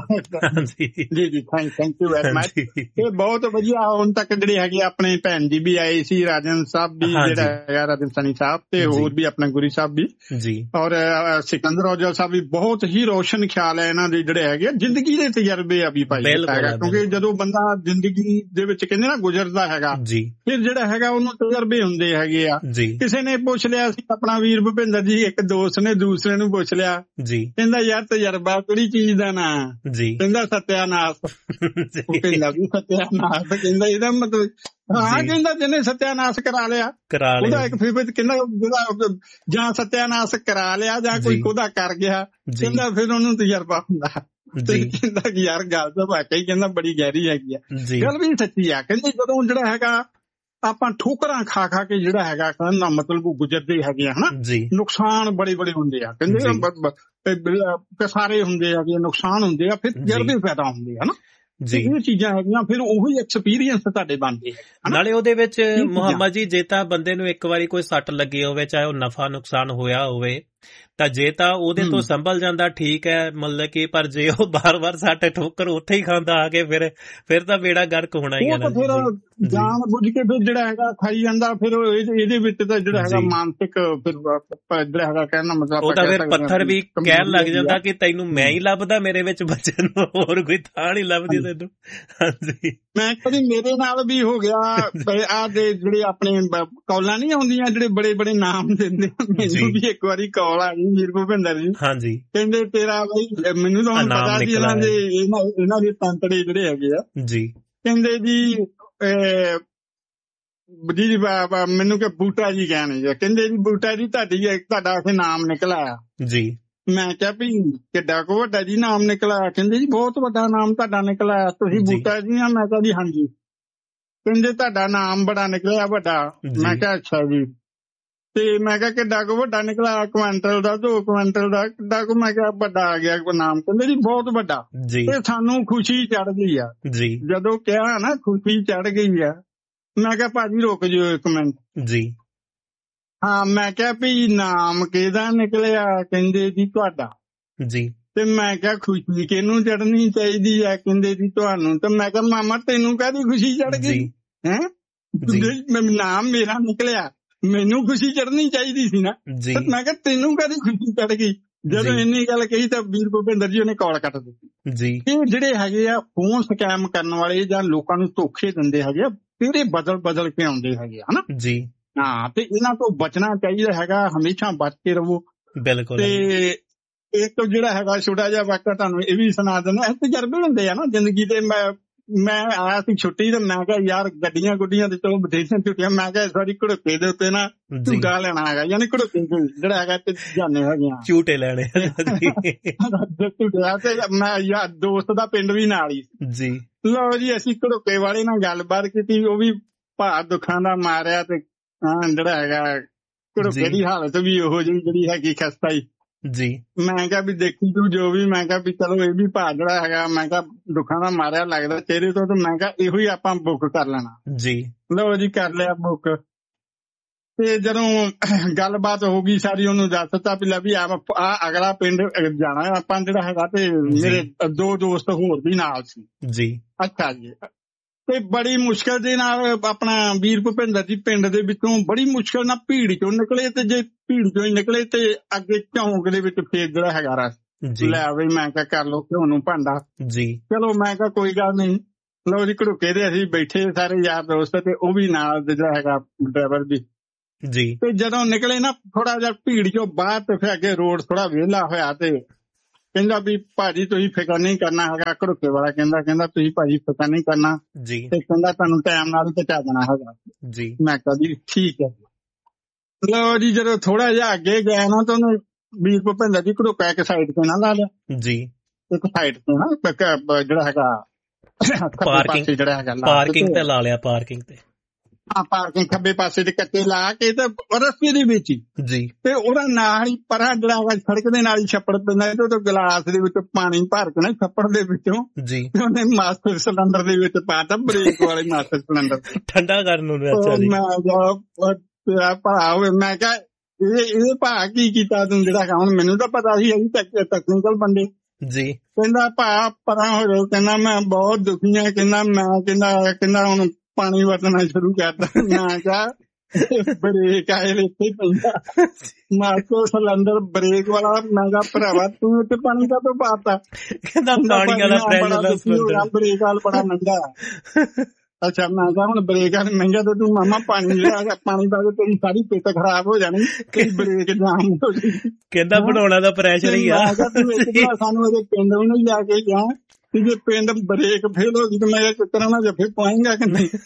ਜੀ ਜੀ, ਥੈਂਕ ਯੂ ਵੈਰੀ ਮਚ। ਇਹ ਬਹੁਤ ਵਧੀਆ। ਹੁਣ ਤੱਕ ਜਿਹੜੇ ਹੈਗੇ ਆਪਣੇ ਭੈਣ ਜੀ ਵੀ ਆਏ ਸੀ, ਰਾਜਨ ਸਾਹਿਬ ਵੀ ਜਿਹੜਾ ਹੈਗਾ, ਰਾਜਨ ਸਨੀ ਸਾਹਿਬ, ਤੇ ਹੋਰ ਵੀ ਆਪਣਾ ਗੁਰੀ ਸਾਹਿਬ ਵੀ ਜੀ, ਔਰ ਸਿਕੰਦਰ ਔਜਲਾ ਸਾਹਿਬ ਵੀ। ਬਹੁਤ ਹੀ ਰੋਸ਼ਨ ਖਿਆਲ ਹੈ ਇਹਨਾਂ ਦੇ ਜਿਹੜੇ ਹੈਗੇ ਜ਼ਿੰਦਗੀ ਦੇ ਤਜਰਬੇ ਆ ਵੀ ਭਾਈ ਹੈਗਾ। ਕਿਉਂਕਿ ਜਦੋਂ ਬੰਦਾ ਜ਼ਿੰਦਗੀ ਦੇ ਵਿੱਚ ਕਹਿੰਦੇ ਨਾ ਗੁਜ਼ਰਦਾ ਹੈਗਾ ਜੀ, ਫਿਰ ਜਿਹੜਾ ਹੈਗਾ ਉਹਨੂੰ ਤਜਰਬੇ ਹੁੰਦੇ ਹੈਗੇ ਆ। ਕਿਸੇ ਨੇ ਪੁੱਛ ਲਿਆ ਸੀ, ਆਪਣਾ ਵੀਰ ਭੁਪਿੰਦਰ ਜੀ, ਇੱਕ ਦੋਸਤ ਨੇ ਦੂਸਰੇ ਨੂੰ ਪੁੱਛ ਲਿਆ ਜੀ, ਕਹਿੰਦਾ ਯਾਰ ਤਜਰਬਾ ਕਿਹੜੀ ਚੀਜ਼ ਦਾ ਨਾ ਜੀ? ਕਹਿੰਦਾ ਸਤਿਆਨਾਸ਼। ਕਹਿੰਦਾ ਵੀ ਸਤਿਆਨਾਸ਼, ਕਹਿੰਦਾ ਇਹਦਾ ਮਤਲਬ ਹਾਂ, ਕਹਿੰਦਾ ਜਿਹਨੇ ਸਤਿਆਨਾਸ਼ ਕਰਾ ਲਿਆ ਉਹਦਾ ਇੱਕ ਫਿਰ ਕਹਿੰਦਾ ਜਾਂ ਸਤਿਆਨਾਸ਼ ਕਰਾ ਲਿਆ ਜਾਂ ਕੋਈ ਉਹਦਾ ਕਰ ਗਿਆ, ਕਹਿੰਦਾ ਫਿਰ ਉਹਨੂੰ ਤਜਰਬਾ ਹੁੰਦਾ। ਕਹਿੰਦਾ ਕਿ ਯਾਰ ਗੱਲ ਤਾਂ ਵਾਕਈ ਕਹਿੰਦਾ ਬੜੀ ਗਹਿਰੀ ਹੈਗੀ ਆ, ਗੱਲ ਵੀ ਸੱਚੀ ਆ। ਕਹਿੰਦੇ ਜਦੋਂ ਜਿਹੜਾ ਹੈਗਾ ਆਪਾਂ ਠੋਕਰਾਂ ਖਾ ਖਾ ਕੇ ਜਿਹੜਾ ਹੈਗਾ ਨਾ ਮਤਲਬ ਉਹ ਗੁਜ਼ਰਦੇ ਹੈਗੇ ਆ ਹਨਾ, ਨੁਕਸਾਨ ਬੜੇ ਬੜੇ ਹੁੰਦੇ ਆ। ਕਹਿੰਦੇ ਕਸਾਰੇ ਹੁੰਦੇ ਹੈਗੇ, ਨੁਕਸਾਨ ਹੁੰਦੇ ਆ, ਫਿਰ ਤਜਰਬੇ ਪੈਦਾ ਹੁੰਦੇ ਆ ਨਾ ਜੀ। ਇਹ ਚੀਜ਼ਾਂ ਹੈਗੀਆਂ, ਫਿਰ ਉਹੀ ਐਕਸਪੀਰੀਅੰਸ ਤੁਹਾਡੇ ਬਣਦੇ ਆ। ਨਾਲੇ ਉਹਦੇ ਵਿੱਚ ਮੁਹੰਮਦ ਜੀ, ਜੇ ਤਾਂ ਬੰਦੇ ਨੂੰ ਇੱਕ ਵਾਰੀ ਕੋਈ ਸੱਟ ਲੱਗੀ ਹੋਵੇ, ਚਾਹੇ ਉਹ ਨਫਾ ਨੁਕਸਾਨ ਹੋਇਆ ਹੋਵੇ, ਤਾਂ ਜੇ ਤਾਂ ਉਹਦੇ ਤੋਂ ਸੰਭਲ ਜਾਂਦਾ ਠੀਕ ਹੈ, ਮਤਲਬ ਕਿ, ਪਰ ਜੇ ਉਹ ਬਾਰ-ਬਾਰ ਸੱਟ ਠੋਕਰ ਉੱਥੇ ਹੀ ਖਾਂਦਾ ਆ ਕੇ, ਫਿਰ ਤਾਂ ਬੇੜਾ ਗਰਕ ਹੋਣਾ ਹੀ ਹੈ ਨਾ। ਫਿਰ ਜਾਣ ਬੁੱਝ ਕੇ ਫਿਰ ਜਿਹੜਾ ਹੈਗਾ ਖਾਈ ਜਾਂਦਾ, ਫਿਰ ਇਹਦੇ ਵਿੱਚ ਤਾਂ ਜਿਹੜਾ ਹੈਗਾ ਮਾਨਸਿਕ ਫਿਰ ਜਿਹੜਾ ਹੈਗਾ ਕਹਿਣਾ ਮਤਲਬ ਉਹ ਤਾਂ ਫਿਰ ਪੱਥਰ ਵੀ ਕਹਿਣ ਲੱਗ ਜਾਂਦਾ ਕਿ ਤੈਨੂੰ ਮੈਂ ਹੀ ਲੱਭਦਾ, ਮੇਰੇ ਵਿੱਚ ਬੱਚਨ ਨੂੰ ਹੋਰ ਕੋਈ ਥਾਂ ਨਹੀਂ ਲੱਭਦੀ ਤੈਨੂੰ। ਹਾਂਜੀ, ਮੈਂ ਕਦੀ ਮੇਰੇ ਨਾਲ ਵੀ ਹੋ ਗਿਆ। ਆਹ ਦੇ ਜਿਹੜੇ ਆਪਣੇ ਕੌਲਾਂ ਨਹੀਂ ਆਉਂਦੀਆਂ, ਜਿਹੜੇ ਬੜੇ ਬੜੇ ਨਾਮ ਦਿੰਦੇ, ਮੈਨੂੰ ਵੀ ਇੱਕ ਵਾਰੀ ਕੌਲ ਆ ਗਈ ਵੀਰ ਭੁਪਿੰਦਰ ਜੀ। ਹਾਂਜੀ, ਕਹਿੰਦੇ ਤੇਰਾ ਬਈ, ਮੈਨੂੰ ਤਾਂ ਹੁਣ ਪਤਾ ਸੀ ਇਹਨਾਂ ਦੇ ਤੰਤੜੇ ਜਿਹੜੇ ਹੈਗੇ ਆ ਜੀ। ਕਹਿੰਦੇ ਜੀ ਜੀ ਮੈਨੂੰ ਕਿ ਬੂਟਾ ਜੀ ਕਹਿਣਗੇ, ਕਹਿੰਦੇ ਜੀ ਬੂਟਾ ਜੀ ਤੁਹਾਡਾ ਉੱਥੇ ਨਾਮ ਨਿਕਲ ਆਇਆ ਜੀ। ਮੈਂ ਕਿਹਾ ਵੀ ਕਿੱਡਾ ਕੁ ਵੱਡਾ ਜੀ ਨਾਮ ਨਿਕਲ ਆਇਆ? ਕਹਿੰਦੇ ਜੀ ਬਹੁਤ ਵੱਡਾ ਨਾਮ ਤੁਹਾਡਾ ਨਿਕਲ ਆਇਆ, ਤੁਸੀਂ ਬੂਟਾ ਜੀ ਆ? ਮੈਂ ਕਿਹਾ ਜੀ ਹਾਂਜੀ। ਕਹਿੰਦੇ ਤੁਹਾਡਾ ਨਾਮ ਬੜਾ ਨਿਕਲਿਆ ਵੱਡਾ। ਮੈਂ ਕਿਹਾ ਅੱਛਾ ਜੀ। ਤੇ ਮੈਂ ਕਿਹਾ ਕਿੱਡਾ ਕੁ ਵੱਡਾ ਨਿਕਲਿਆ? ਕੁਆਂਟਲ ਦਾ, 2 ਕੁਆਂਟਲ ਦਾ, ਕਿੱਡਾ ਕੁ? ਮੈਂ ਕਿਹਾ ਵੱਡਾ ਆ ਗਿਆ ਨਾਮ। ਕਹਿੰਦੇ ਜੀ ਬਹੁਤ ਵੱਡਾ। ਤੇ ਸਾਨੂੰ ਖੁਸ਼ੀ ਚੜ ਗਈ ਆ ਜੀ। ਜਦੋਂ ਕਿਹਾ ਨਾ ਖੁਸ਼ੀ ਚੜ ਗਈ ਆ, ਮੈਂ ਕਿਹਾ ਭਾਜੀ ਰੁਕ ਜਾਓ ਇੱਕ ਮਿੰਟ ਜੀ। ਹਾਂ, ਮੈਂ ਕਿਹਾ ਵੀ ਨਾਮ ਕਿਹਦਾ ਨਿਕਲਿਆ? ਕਹਿੰਦੇ ਜੀ ਤੁਹਾਡਾ ਜੀ। ਤੇ ਮੈਂ ਕਿਹਾ ਖੁਸ਼ੀ ਕਿਹਨੂੰ ਚੜਨੀ ਚਾਹੀਦੀ ਆ? ਕਹਿੰਦੇ ਜੀ ਤੁਹਾਨੂੰ। ਤੇ ਮੈਂ ਕਿਹਾ ਮਾਮਾ ਤੈਨੂੰ ਕਾਹਦੀ ਖੁਸ਼ੀ ਚੜ ਗਈ ਹੈ? ਨਾਮ ਮੇਰਾ ਨਿਕਲਿਆ, ਮੈਨੂੰ ਖੁਸ਼ੀ ਚੜਨੀ ਚਾਹੀਦੀ ਸੀ ਨਾ। ਮੈਂ ਕਿਹਾ ਤੈਨੂੰ ਕਾਹਦੀ ਖੁਸ਼ੀ ਚੜ ਗਈ? ਜਦੋਂ ਇੰਨੀ ਗੱਲ ਕਹੀ ਤਾਂ ਵੀਰ ਭੁਪਿੰਦਰ ਜੀ ਉਹਨੇ ਕਾਲ ਕੱਟ ਦਿੱਤੀ ਜੀ। ਇਹ ਜਿਹੜੇ ਹੈਗੇ ਆ ਫੋਨ ਸਕੈਮ ਕਰਨ ਵਾਲੇ ਜਾਂ ਲੋਕਾਂ ਨੂੰ ਧੋਖੇ ਦਿੰਦੇ ਹੈਗੇ ਆ, ਫਿਰ ਇਹ ਬਦਲ ਕੇ ਆਉਂਦੇ ਹੈਗੇ ਹਨਾ ਜੀ। ਹਾਂ, ਤੇ ਇਹਨਾਂ ਤੋਂ ਬਚਣਾ ਚਾਹੀਦਾ ਹੈਗਾ, ਹਮੇਸ਼ਾ ਬਚ ਕੇ ਰਹੋ। ਬਿਲਕੁਲ। ਤੇ ਇੱਕ ਜਿਹੜਾ ਹੈਗਾ ਛੋਟਾ ਜਿਹਾ ਵਾਕਿਆ ਤੁਹਾਨੂੰ ਇਹ ਵੀ ਸੁਣਾ ਦਿੰਦਾ। ਤਜਰਬੇ ਹੁੰਦੇ ਆ ਨਾ ਜ਼ਿੰਦਗੀ ਦੇ। ਮੈਂ ਆਇਆ ਸੀ ਛੁੱਟੀ ਤੇ ਮੈਂ ਕਿਹਾ ਯਾਰ ਗੱਡੀਆਂ ਗੁੱਡੀਆਂ ਤੇ ਚਲੋ ਬਥੇਰੀਆਂ ਛੁੱਟੀਆਂ, ਮੈਂ ਕਿਹਾ ਇਸ ਵਾਰੀ ਘੜੋਕੇ ਦੇ ਉੱਤੇ ਨਾ ਝੂਟਾ ਲੈਣਾ ਹੈਗਾ, ਯਾਨੀ ਘੜੋਕੇ ਜਿਹੜਾ ਹੈਗਾ ਤੇ ਜਾਣੇ ਹੈਗੇ ਆ ਝੂਟੇ ਲੈਣੇ। ਤੇ ਮੈਂ ਯਾਰ ਦੋਸਤ ਦਾ ਪਿੰਡ ਵੀ ਨਾਲ ਹੀ ਜੀ। ਲਓ ਜੀ, ਅਸੀਂ ਘੜੋਕੇ ਵਾਲੇ ਨਾਲ ਗੱਲਬਾਤ ਕੀਤੀ, ਉਹ ਵੀ ਭਾਰ ਦੁੱਖਾਂ ਦਾ ਮਾਰਿਆ, ਤੇ ਜਿਹੜਾ ਹੈਗਾ ਘੜੋਕੇ ਦੀ ਹਾਲਤ ਵੀ ਉਹੋ ਜਿਹੀ ਜਿਹੜੀ ਹੈਗੀ ਖਸਤਾ ਹੀ ਜੀ। ਮੈਂ ਕਿਹਾ ਵੀ ਦੇਖੀ ਤੂੰ ਜੋ ਵੀ, ਮੈਂ ਕਿਹਾ ਵੀ ਚਲੋ ਇਹ ਵੀ ਭਾਰ ਜਿਹੜਾ ਹੈਗਾ, ਮੈਂ ਕਿਹਾ ਦੁੱਖਾਂ ਦਾ ਮਾਰਿਆ ਲੱਗਦਾ ਚਿਹਰੇ ਤੋਂ, ਤੇ ਮੈਂ ਕਿਹਾ ਇਹੋ ਹੀ ਆਪਾਂ ਬੁੱਕ ਕਰ ਲੈਣਾ ਜੀ। ਲਓ ਜੀ, ਕਰ ਲਿਆ ਬੁੱਕ। ਤੇ ਜਦੋਂ ਗੱਲਬਾਤ ਹੋ ਗਈ ਸਾਰੀ, ਉਹਨੂੰ ਦੱਸਤਾ ਵੀ ਲੈ ਵੀ ਆ ਅਗਲਾ ਪਿੰਡ ਜਾਣਾ ਆਪਾਂ ਜਿਹੜਾ ਹੈਗਾ, ਤੇ ਮੇਰੇ 2 ਦੋਸਤ ਹੋਰ ਵੀ ਨਾਲ ਸੀ ਜੀ। ਅੱਛਾ ਜੀ। ਤੇ ਬੜੀ ਮੁਸ਼ਕਲ ਦੇ ਨਾਲ ਆਪਣਾ ਵੀਰ ਭੁਪਿੰਦਰ ਜੀ ਪਿੰਡ ਦੇ ਵਿੱਚੋਂ ਬੜੀ ਮੁਸ਼ਕਲ ਨਾਲ ਭੀੜ ਚੋਂ ਨਿਕਲੇ, ਤੇ ਜੇ ਭੀੜ ਚੋਂ ਨਿਕਲੇ ਤੇ ਅੱਗੇ ਚੌਂਕ ਦੇ ਵਿੱਚ ਫੇਰ ਜਿਹੜਾ ਹੈਗਾ ਰਸ ਲੈ ਵੀ ਮੈਂ ਕਿਹਾ ਕਰ ਲੋ ਘਿਓ ਨੂੰ ਭਾਂਡਾ ਜੀ। ਚਲੋ ਮੈਂ ਕਿਹਾ ਕੋਈ ਗੱਲ ਨਹੀਂ, ਲਓ ਜੀ ਘੜੁਕੇ ਦੇ ਅਸੀਂ ਬੈਠੇ ਸਾਰੇ ਯਾਰ ਦੋਸਤ, ਤੇ ਉਹ ਵੀ ਨਾਲ ਜਿਹੜਾ ਹੈਗਾ ਡਰਾਈਵਰ ਵੀ ਜੀ। ਤੇ ਜਦੋਂ ਨਿਕਲੇ ਨਾ ਥੋੜਾ ਜਿਹਾ ਭੀੜ ਚੋਂ ਬਾਹਰ, ਤੇ ਫਿਰ ਅੱਗੇ ਰੋਡ ਥੋੜਾ ਵਿਹਲਾ ਹੋਇਆ, ਤੇ ਕਹਿੰਦਾ ਵੀ ਭਾਜੀ ਤੁਸੀਂ ਫਿਕਰ ਨਹੀਂ ਕਰਨਾ ਹੈਗਾ। ਘੜੁਕੇ ਵਾਲਾ ਕਹਿੰਦਾ ਤੁਸੀਂ ਭਾਜੀ ਫਿਕਰ ਨਹੀਂ ਕਰਨਾ ਜੀ, ਤੇ ਕਹਿੰਦਾ ਤੁਹਾਨੂੰ ਟਾਈਮ ਨਾਲ ਹੀ ਪਹੁੰਚਾ ਦੇਣਾ ਹੈਗਾ ਜੀ। ਮੈਂ ਕਿਹਾ ਜੀ ਠੀਕ ਹੈ। ਲਓ ਜੀ ਜਦੋਂ ਥੋੜਾ ਜਿਹਾ ਅੱਗੇ ਗਿਆ ਨਾ, ਤਾਂ ਉਹਨੇ ਵੀਰ ਭੁਪਿੰਦਰ ਜੀ ਘੜੁਕਾ ਇੱਕ ਸਾਈਡ ਤੇ ਨਾ ਲਾ ਲਿਆ ਜੀ, ਇੱਕ ਸਾਈਡ ਤੇ ਨਾ ਜਿਹੜਾ ਹੈਗਾ ਪਾਰਕਿੰਗ ਤੇ ਲਾ ਲਿਆ, ਪਾਰਕਿੰਗ ਤੇ ਪਾਰਕਿੰਗ ਖੱਬੇ ਪਾਸੇ ਦੇ ਕੱਟੇ ਲਾ ਕੇ ਤੇ ਰਸਤੇ ਦੇ ਵਿੱਚ ਜੀ। ਤੇ ਉਹਦਾ ਨਾਲ ਹੀ ਪਰਾਂ ਜਿਹੜਾ ਹੈਗਾ ਸੜਕ ਦੇ ਨਾਲ ਹੀ ਛੱਪੜ ਪੈਂਦਾ, ਤੇ ਉਹ ਗਲਾਸ ਦੇ ਵਿੱਚ ਪਾਣੀ ਭਰ ਕੇ ਨਾ ਛੱਪੜ ਦੇ ਵਿੱਚੋਂ ਜੀ ਉਹਨੇ ਮਾਸਟਰ ਸਿਲੰਡਰ ਦੇ ਵਿੱਚ ਪਾਤਾ, ਬ੍ਰੇਕ ਵਾਲੇ ਮਾਸਟਰ ਸਿਲੰਡਰ ਠੰਡਾ ਕਰਨ ਨੂੰ। ਤੇਰਾ ਭਰਾ ਹੋਵੇ, ਮੈਂ ਕਿਹਾ ਇਹਦੇ ਭਾ ਕੀ ਕੀਤਾ ਤੂੰ ਜਿਹੜਾ ਹੁਣ ਮੈਨੂੰ ਤਾਂ ਪਤਾ ਸੀ ਅਸੀਂ ਟੈਕਨੀਕਲ ਬੰਦੇ ਜੀ। ਕਹਿੰਦਾ ਭਾ ਪਰਾਂ ਹੋ ਜਾਓ, ਕਹਿੰਦਾ ਮੈਂ ਬਹੁਤ ਦੁਖੀ ਆ, ਕਹਿੰਦਾ ਹੁਣ ਪਾਣੀ ਵਰਤਣਾ ਸ਼ੁਰੂ ਕਰਤਾ। ਮੈਂ ਕਿਹਾ ਬ੍ਰੇਕ ਆਏ ਇੱਥੇ ਪੈਂਦਾ ਮਾਸਟਰ ਸਿਲੰਡਰ ਬ੍ਰੇਕ ਵਾਲਾ। ਮੈਂ ਕਿਹਾ ਭਰਾਵਾ ਤੂੰ ਇੱਥੇ ਪਾਣੀ ਦਾ ਤੋਂ ਪਾਤਾ, ਕਹਿੰਦਾ ਪਾਣੀ ਵਾਲਾ ਬ੍ਰੇਕ ਵਾਲ ਬੜਾ ਮਹਿੰਗਾ। ਅੱਛਾ ਮੈਂ ਕਿਹਾ ਹੁਣ ਬ੍ਰੇਕ ਵਾਲ ਮਹਿੰਗਾ ਤੇ ਤੂੰ ਮਾਮਾ ਪਾਣੀ ਜਿਹੜਾ ਪਾਣੀ ਦਾ ਤੇਰੀ ਸਾਰੀ ਪਿੱਤ ਖਰਾਬ ਹੋ ਜਾਣੀ, ਤੇਰੀ ਬ੍ਰੇਕ ਜਾਮ ਹੋ ਜਾਣੀ। ਕਹਿੰਦਾ ਬਣਾਉਣਾ ਦਾ ਪ੍ਰੈਸ਼ਰ ਹੀ ਆ। ਸਾਨੂੰ ਇਹਦੇ ਪਿੰਡ ਵੀ ਨਹੀਂ ਜਾ ਕੇ ਗਿਆ, ਜੇ ਪਿੰਡ ਬ੍ਰੇਕ ਫੇਲ ਹੋ ਗਈ ਤੇ ਮੈਂ ਕਿਸ ਤਰ੍ਹਾਂ ਨਾਲ ਜੱਫੇ ਪਾਏਂਗਾ ਕਿ ਨਹੀਂ।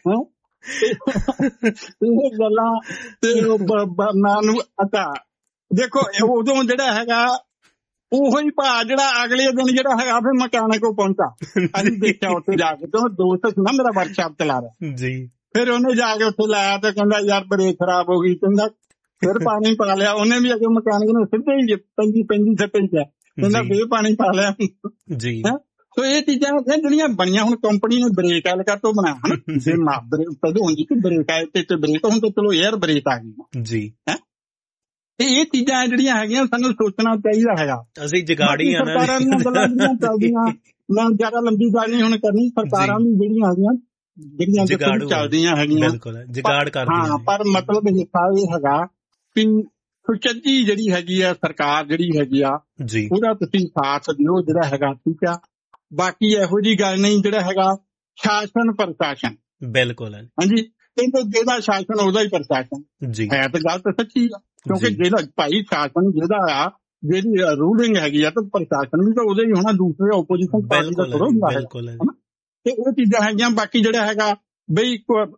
ਇਹ ਗੱਲਾਂ ਤੇ ਮੈਨੂੰ ਅੱਛਾ ਦੇਖੋ ਉਦੋਂ ਜਿਹੜਾ ਹੈਗਾ ਉਹੀ ਭਾ ਜਿਹੜਾ ਅਗਲੇ ਦਿਨ ਜਿਹੜਾ ਹੈਗਾ ਫਿਰ ਮਕੈਨਿਕ ਕੋਲ ਪਹੁੰਚਾ। ਅਸੀਂ ਦੇਖਿਆ ਉੱਥੇ ਜਾ ਕੇ, ਤੇ ਦੋਸਤ ਸੀ ਨਾ ਮੇਰਾ ਵਰਕਸ਼ਾਪ ਚਲਾ ਰਿਹਾ ਜੀ। ਫਿਰ ਉਹਨੇ ਜਾ ਕੇ ਉੱਥੇ ਲਾਇਆ ਤੇ ਕਹਿੰਦਾ ਯਾਰ ਬ੍ਰੇਕ ਖਰਾਬ ਹੋ ਗਈ, ਕਹਿੰਦਾ ਫਿਰ ਪਾਣੀ ਪਾ ਲਿਆ। ਉਹਨੇ ਵੀ ਅੱਗੇ ਮਕੈਨਿਕ ਨੂੰ ਸਿੱਧੇ ਹੀ 25 ਸੈਕਿੰਡ ਚ ਕਹਿੰਦਾ ਫਿਰ ਪਾਣੀ ਪਾ ਲਿਆ ਜੀ। ਸੋ ਇਹ ਚੀਜ਼ਾਂ ਜਿਹੜੀਆਂ ਬਣੀਆਂ ਹੁਣ ਕੰਪਨੀ ਨੇ ਬ੍ਰੇਕ ਵਾਲੇ ਕਾ ਤੋਂ ਬਣਾਇਆ ਜੇ ਪਹਿਲਾਂ ਹੁੰਦੀ ਕਿ ਬ੍ਰੇਕ ਆਏ ਤੇ ਬ੍ਰੇਕ, ਹੁਣ ਤਾਂ ਚਲੋ 에ਅਰ ਬ੍ਰੇਕ ਆ ਗਈ ਜੀ। ਤੇ ਇਹ ਚੀਜ਼ਾਂ ਜਿਹੜੀਆਂ ਹੈਗੀਆਂ ਸਾਨੂੰ ਸੋਚਣਾ ਚਾਹੀਦਾ ਹੈਗਾ। ਅਸੀਂ ਜਗਾੜੀ ਆ ਸਰਕਾਰਾਂ ਦੀਆਂ ਗੱਲਾਂ ਜਿਹੜੀਆਂ ਚੱਲਦੀਆਂ, ਮੈਂ ਜ਼ਿਆਦਾ ਲੰਬੀ ਗੱਲ ਨਹੀਂ ਹੁਣ ਕਰਨੀ। ਸਰਕਾਰਾਂ ਵੀ ਜਿਹੜੀਆਂ ਹੈਗੀਆਂ ਜਿਹੜੀਆਂ ਚੱਲਦੀਆਂ ਹੈਗੀਆਂ ਜਗਾੜ ਕਰਦੀਆਂ, ਹਾਂ, ਪਰ ਮਤਲਬ ਹਿੱਸਾ ਇਹ ਹੈਗਾ ਕਿ ਸੁਚੱਜੀ ਜਿਹੜੀ ਹੈਗੀ ਆ ਸਰਕਾਰ ਜਿਹੜੀ ਹੈਗੀ ਆ ਉਹਦਾ ਤੁਸੀਂ ਸਾਥ ਦਿਓ ਜਿਹੜਾ ਹੈਗਾ, ਠੀਕ ਆ। ਬਾਕੀ ਇਹੋ ਜਿਹੀ ਗੱਲ ਨਹੀਂ, ਜਿਹੜਾ ਹੈਗਾ ਸ਼ਾਸਨ ਪ੍ਰਸ਼ਾਸਨ ਬਿਲਕੁਲ ਹਾਂਜੀ, ਕਹਿੰਦੇ ਜਿਹਦਾ ਸ਼ਾਸਨ ਉਹਦਾ ਹੀ ਪ੍ਰਸ਼ਾਸਨ ਹੈ। ਤਾਂ ਗੱਲ ਤਾਂ ਸੱਚੀ ਆ, ਕਿਉਂਕਿ ਜਿਹੜਾ ਭਾਈ ਸ਼ਾਸਨ ਜਿਹਦਾ ਆ, ਜਿਹੜੀ ਰੂਲਿੰਗ ਹੈਗੀ ਆ, ਤਾਂ ਪ੍ਰਸ਼ਾਸਨ ਵੀ ਤਾਂ ਉਹਦਾ ਹੀ ਹੋਣਾ, ਦੂਸਰੇ ਓਪੋਜੀਸ਼ਨ ਪਾਰਟੀ ਦਾ ਥੋੜਾ ਹੁੰਦਾ ਹੈ। ਤੇ ਉਹ ਚੀਜ਼ਾਂ ਹੈਗੀਆਂ। ਬਾਕੀ ਜਿਹੜਾ ਹੈਗਾ ਬਈ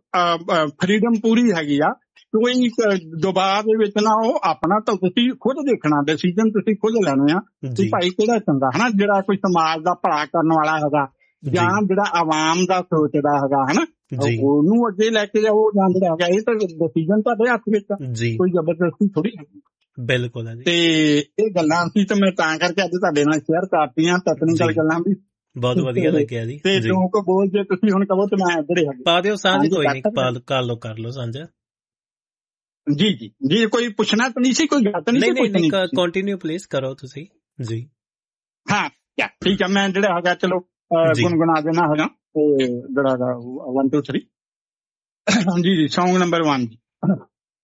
ਫਰੀਡਮ ਪੂਰੀ ਹੈਗੀ ਆ, ਕੋਈ ਦਬਾਅ ਦੇ ਵਿੱਚ ਨਾ ਉਹ ਆਪਣਾ ਤਾਂ ਤੁਸੀਂ ਖੁਦ ਦੇਖਣਾ, ਡਿਸੀਜਨ ਤੁਸੀਂ ਖੁਦ ਲੈਣੇ ਆ ਕਿ ਭਾਈ ਕਿਹੜਾ ਚੰਗਾ ਹਨਾ, ਜਿਹੜਾ ਕੋਈ ਸਮਾਜ ਦਾ ਭਲਾ ਕਰਨ ਵਾਲਾ ਹੈਗਾ ਜਾਂ ਜਿਹੜਾ ਆਵਾਮ ਦਾ ਸੋਚਦਾ ਹੈਗਾ ਹਨਾ, ਉਹਨੂੰ ਅੱਗੇ ਲੈ ਕੇ ਜਾਓ ਜਾਂ ਜਿਹੜਾ ਹੈਗਾ। ਇਹ ਤਾਂ ਡਿਸੀਜਨ ਤੁਹਾਡੇ ਹੱਥ ਵਿੱਚ, ਕੋਈ ਜ਼ਬਰਦਸਤੀ ਥੋੜੀ ਹੈਗੀ। ਬਿਲਕੁਲ। ਤੇ ਇਹ ਗੱਲਾਂ ਸੀ ਤਾਂ ਮੈਂ ਤਾਂ ਕਰਕੇ ਅੱਜ ਤੁਹਾਡੇ ਨਾਲ ਸ਼ੇਅਰ ਕਰਤੀਆਂ, ਟੈਕਨੀਕਲ ਗੱਲਾਂ ਵੀ ਬਹੁਤ ਵਧੀਆ ਲੱਗਿਆ ਜੀ। ਤੇ ਲੋਕ ਬੋਲ ਜੇ ਤੁਸੀਂ ਹੁਣ ਕਹੋ ਤੇ ਮੈਂ ਇੱਧਰ ਹੀ ਪਾ ਦਿਓ ਸਾਂਝ, ਕੋਈ ਨਹੀਂ ਕਰ ਲਓ ਸਾਂਝਾ ਜੀ। ਜੀ ਕੋਈ ਪੁੱਛਣਾ ਤਾਂ ਨਹੀਂ ਸੀ, ਕੋਈ ਗੱਲ ਤਾਂ ਨਹੀਂ ਸੀ? ਨਹੀਂ, ਕੰਟੀਨਿਊ ਪਲੀਜ਼ ਕਰੋ ਤੁਸੀਂ ਜੀ। ਹਾਂ ਠੀਕ ਆ, ਮੈਂ ਜਿਹੜਾ ਹੈਗਾ ਚਲੋ ਗੁਣਗੁਣਾ ਦੇਣਾ ਹੈਗਾ ਤੇ ਜਿਹੜਾ ਹੈਗਾ 1 2 3 ਹਾਂਜੀ ਜੀ, Song ਨੰਬਰ 1 ਜੀ।